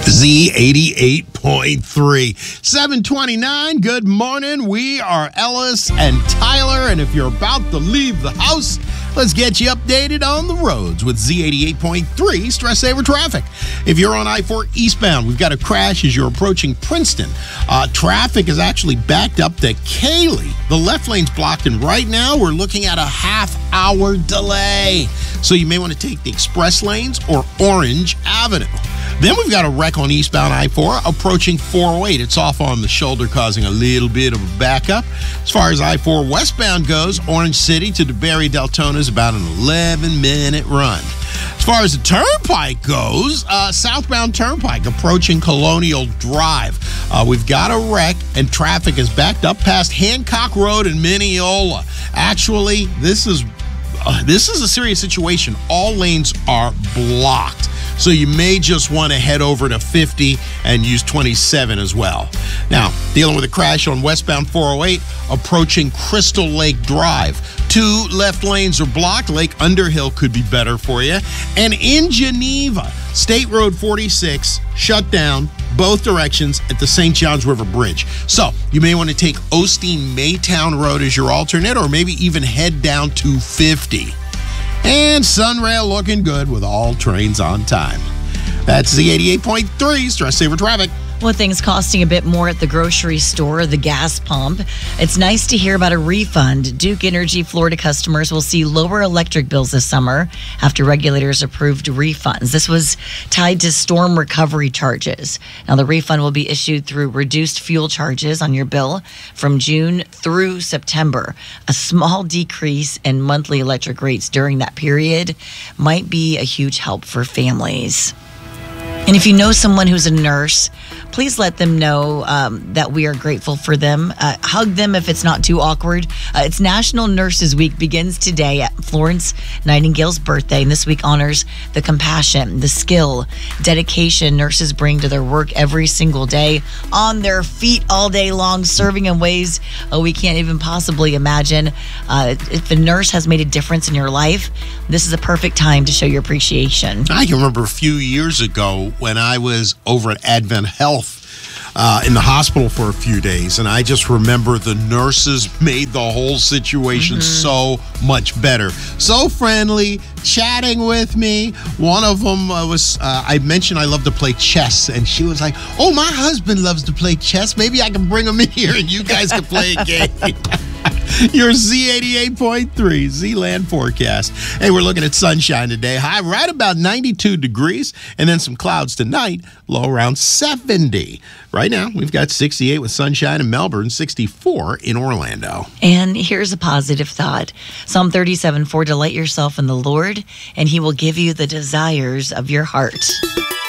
Z88.3. 729, good morning. We are Ellis and Tyler, and if you're about to leave the house, let's get you updated on the roads with Z88.3 Stress Saver Traffic. If you're on I-4 eastbound, we've got a crash as you're approaching Princeton. Traffic is actually backed up to Cayley. The left lane's blocked, and right now we're looking at a half-hour delay. So you may want to take the express lanes or Orange Avenue. Then we've got a wreck on eastbound I-4 approaching 408. It's off on the shoulder, causing a little bit of a backup. As far as I-4 westbound goes, Orange City to DeBerry Deltona is about an 11-minute run. As far as the Turnpike goes, southbound Turnpike approaching Colonial Drive. We've got a wreck, and traffic is backed up past Hancock Road in Mineola. Actually, this is a serious situation. All lanes are blocked. So you may just want to head over to 50 and use 27 as well. Now, dealing with a crash on westbound 408 approaching Crystal Lake Drive. 2 left lanes are blocked. Lake Underhill could be better for you. And in Geneva, State Road 46 shut down both directions at the St. Johns River Bridge. So you may want to take Osteen Maytown Road as your alternate, or maybe even head down to 50. And Sunrail looking good with all trains on time. That's Z88.3 Stress Saver Traffic. With things costing a bit more at the grocery store or the gas pump, it's nice to hear about a refund. Duke Energy Florida customers will see lower electric bills this summer after regulators approved refunds. This was tied to storm recovery charges. Now, the refund will be issued through reduced fuel charges on your bill from June through September. A small decrease in monthly electric rates during that period might be a huge help for families. And if you know someone who's a nurse, please let them know that we are grateful for them. Hug them if it's not too awkward. It's National Nurses Week, begins today at Florence Nightingale's birthday. And this week honors the compassion, the skill, dedication nurses bring to their work every single day, on their feet all day long, serving in ways we can't even possibly imagine. If a nurse has made a difference in your life, this is a perfect time to show your appreciation. I can remember a few years ago when I was over at Advent Health in the hospital for a few days, and I just remember the nurses made the whole situation so much better. So friendly, chatting with me. One of them I mentioned I love to play chess, and she was like, "Oh, my husband loves to play chess. Maybe I can bring him in here and you guys can play a game." Your Z88.3 Z-Land forecast. Hey, we're looking at sunshine today. High right about 92 degrees, and then some clouds tonight, low around 70. Right now, we've got 68 with sunshine in Melbourne, 64 in Orlando. And here's a positive thought. Psalm 37:4, delight yourself in the Lord, and he will give you the desires of your heart.